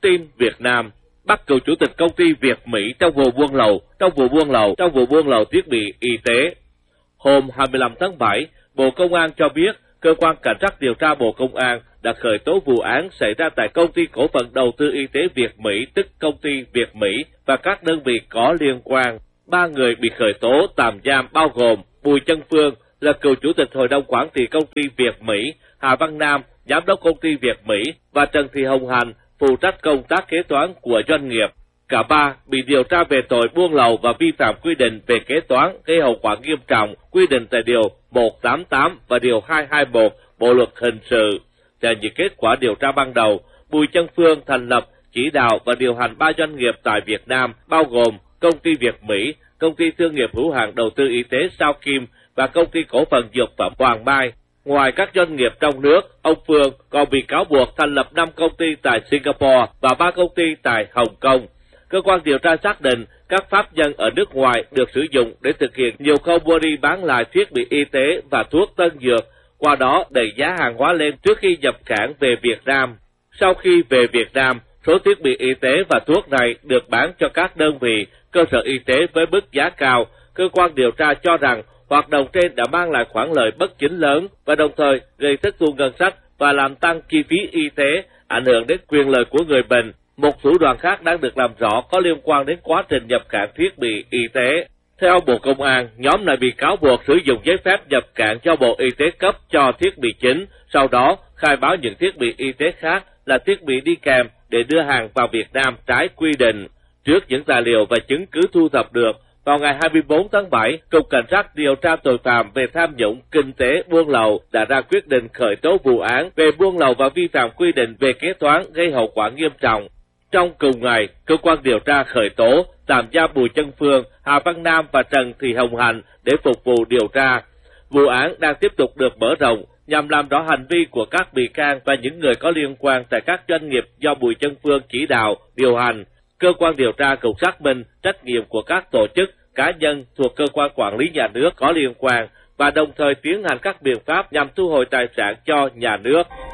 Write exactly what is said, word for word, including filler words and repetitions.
tin Việt Nam bắt cựu chủ tịch công ty Việt Mỹ trong vụ buôn lậu, trong vụ buôn lậu, trong vụ buôn lậu thiết bị y tế. Hôm hai mươi lăm tháng bảy, Bộ Công an cho biết cơ quan cảnh sát điều tra Bộ Công an đã khởi tố vụ án xảy ra tại công ty cổ phần đầu tư y tế Việt Mỹ, tức công ty Việt Mỹ và các đơn vị có liên quan. Ba người bị khởi tố tạm giam bao gồm Bùi Chân Phương là cựu chủ tịch hội đồng quản trị công ty Việt Mỹ, Hà Văn Nam, giám đốc công ty Việt Mỹ và Trần Thị Hồng Hạnh, phụ trách công tác kế toán của doanh nghiệp. Cả ba bị điều tra về tội buôn lậu và vi phạm quy định về kế toán gây hậu quả nghiêm trọng, quy định tại điều một trăm tám mươi tám và điều hai trăm hai mươi mốt Bộ luật hình sự. Theo những kết quả điều tra ban đầu, Bùi Chân Phương thành lập, chỉ đạo và điều hành ba doanh nghiệp tại Việt Nam, bao gồm công ty Việt Mỹ, công ty thương nghiệp hữu hạn đầu tư y tế Sao Kim và công ty cổ phần dược phẩm Hoàng Mai. Ngoài các doanh nghiệp trong nước, ông Phương còn bị cáo buộc thành lập năm công ty tại Singapore và ba công ty tại Hồng Kông. Cơ quan điều tra xác định các pháp nhân ở nước ngoài được sử dụng để thực hiện nhiều khâu mua đi bán lại thiết bị y tế và thuốc tân dược, qua đó đẩy giá hàng hóa lên trước khi nhập cảng về Việt Nam. Sau khi về Việt Nam, số thiết bị y tế và thuốc này được bán cho các đơn vị, cơ sở y tế với mức giá cao. Cơ quan điều tra cho rằng hoạt động trên đã mang lại khoản lợi bất chính lớn và đồng thời gây thất thu ngân sách và làm tăng chi phí y tế, ảnh hưởng đến quyền lợi của người bệnh. Một thủ đoạn khác đang được làm rõ có liên quan đến quá trình nhập cảng thiết bị y tế. Theo Bộ Công an, nhóm này bị cáo buộc sử dụng giấy phép nhập cảng do Bộ Y tế cấp cho thiết bị chính, sau đó khai báo những thiết bị y tế khác là thiết bị đi kèm để đưa hàng vào Việt Nam trái quy định. Trước những tài liệu và chứng cứ thu thập được, vào ngày hai mươi bốn tháng bảy, Cục Cảnh sát điều tra tội phạm về tham nhũng kinh tế buôn lậu đã ra quyết định khởi tố vụ án về buôn lậu và vi phạm quy định về kế toán gây hậu quả nghiêm trọng. Trong cùng ngày, cơ quan điều tra khởi tố, tạm giam Bùi Chân Phương, Hà Văn Nam và Trần Thị Hồng Hạnh để phục vụ điều tra. Vụ án đang tiếp tục được mở rộng nhằm làm rõ hành vi của các bị can và những người có liên quan tại các doanh nghiệp do Bùi Chân Phương chỉ đạo, điều hành. Cơ quan điều tra cũng xác minh trách nhiệm của các tổ chức, cá nhân thuộc cơ quan quản lý nhà nước có liên quan và đồng thời tiến hành các biện pháp nhằm thu hồi tài sản cho nhà nước.